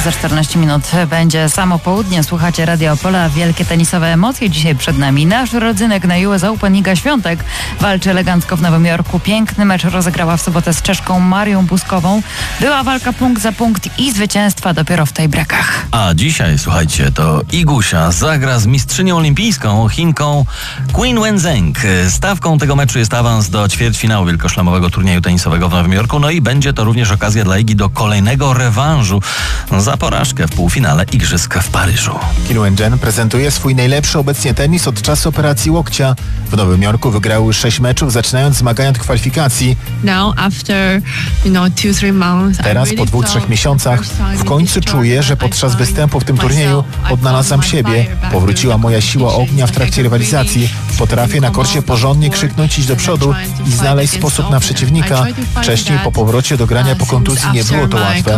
Za 14 minut będzie samo południe. Słuchacie Radio Opola. Wielkie tenisowe emocje dzisiaj przed nami. Nasz rodzynek na US Open Iga Świątek walczy elegancko w Nowym Jorku. Piękny mecz rozegrała w sobotę z Czeszką Marią Buskową. Była walka punkt za punkt i zwycięstwa dopiero w tiebreakach. A dzisiaj, słuchajcie, to Igusia zagra z mistrzynią olimpijską, Chinką Qin Wenzheng. Stawką tego meczu jest awans do ćwierćfinału wielkoszlemowego turnieju tenisowego w Nowym Jorku. No i będzie to również okazja dla Igi do kolejnego rewanżu za porażkę w półfinale Igrzysk w Paryżu. Qin Wenzheng prezentuje swój najlepszy obecnie tenis od czasu operacji łokcia. W Nowym Jorku wygrały 6 meczów, zaczynając zmagania od kwalifikacji. Teraz, po 2-3 miesiącach, w końcu czuję, że podczas występu w tym turnieju odnalazłam siebie. Powróciła moja siła ognia w trakcie rywalizacji. Potrafię na korcie porządnie krzyknąć, iść do przodu i znaleźć sposób na przeciwnika. Wcześniej, po powrocie do grania po kontuzji, nie było to łatwe.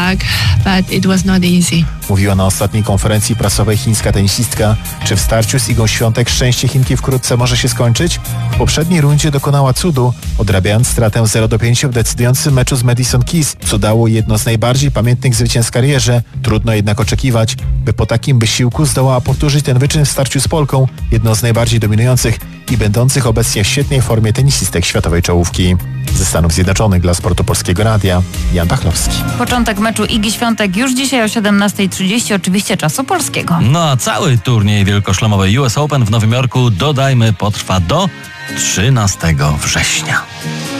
Mówiła na ostatniej konferencji prasowej chińska tenisistka. Czy w starciu z Igą Świątek szczęście Chinki wkrótce może się skończyć? W poprzedniej rundzie dokonała cudu, odrabiając stratę 0-5 w decydującym meczu z Madison Keys, co dało jedno z najbardziej pamiętnych zwycięstw w karierze. Trudno jednak oczekiwać, by po takim wysiłku zdołała powtórzyć ten wyczyn w starciu z Polką, jedną z najbardziej dominujących i będących obecnie w świetnej formie tenisistek światowej czołówki. Ze Stanów Zjednoczonych dla Sportu Polskiego Radia, Jan Pachlowski. Początek meczu Igi Świątek już dzisiaj o 17:30, oczywiście czasu polskiego. No a cały turniej wielkoszlemowy US Open w Nowym Jorku, dodajmy, potrwa do 13 września.